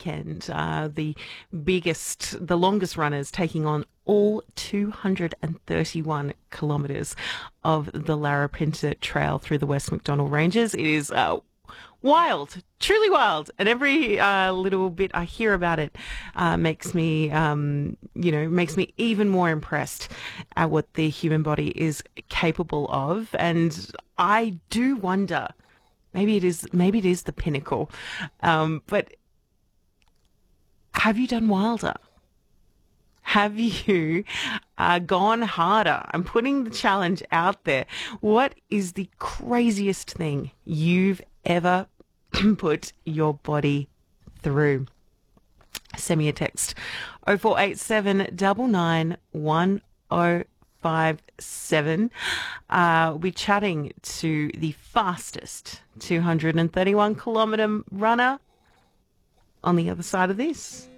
weekend, the longest runners taking on all 231 kilometres of the Larapinta Trail through the West MacDonnell Ranges. It is wild, truly wild, and every little bit I hear about it makes me even more impressed at what the human body is capable of. And I do wonder, maybe it is the pinnacle, but have you done wilder? Have you gone harder? I'm putting the challenge out there. What is the craziest thing you've ever put your body through? Send me a text 0487 99 1057. We'll be chatting to the fastest 231 kilometre runner on the other side of this.